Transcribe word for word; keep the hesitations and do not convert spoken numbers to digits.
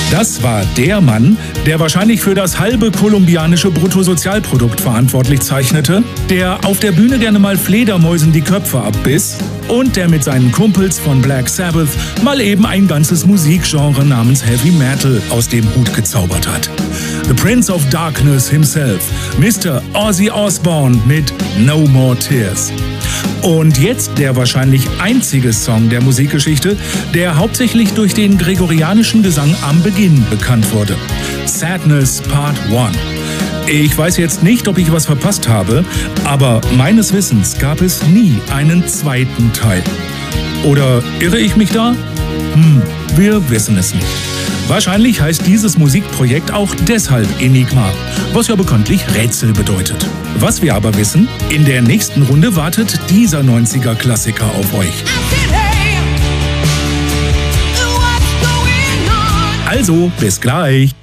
Das war der Mann, der wahrscheinlich für das halbe kolumbianische Bruttosozialprodukt verantwortlich zeichnete, der auf der Bühne gerne mal Fledermäusen die Köpfe abbiss und der mit seinen Kumpels von Black Sabbath mal eben ein ganzes Musikgenre namens Heavy Metal aus dem Hut gezaubert hat. The Prince of Darkness himself, Mister Ozzy Osbourne mit No More Tears. Und jetzt der wahrscheinlich einzige Song der Musikgeschichte, der hauptsächlich durch den gregorianischen Gesang am Beginn bekannt wurde. Sadness Part eins. Ich weiß jetzt nicht, ob ich was verpasst habe, aber meines Wissens gab es nie einen zweiten Teil. Oder irre ich mich da? Hm, wir wissen es nicht. Wahrscheinlich heißt dieses Musikprojekt auch deshalb Enigma, was ja bekanntlich Rätsel bedeutet. Was wir aber wissen, in der nächsten Runde wartet dieser neunziger-Klassiker auf euch. Also, bis gleich!